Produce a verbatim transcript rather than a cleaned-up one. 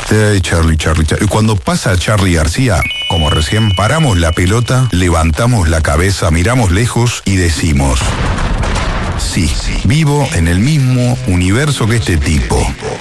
Hey, Charlie, Charlie, Charlie. Cuando pasa Charlie García, como recién, paramos la pelota, levantamos la cabeza, miramos lejos y decimos: sí, vivo en el mismo universo que este tipo.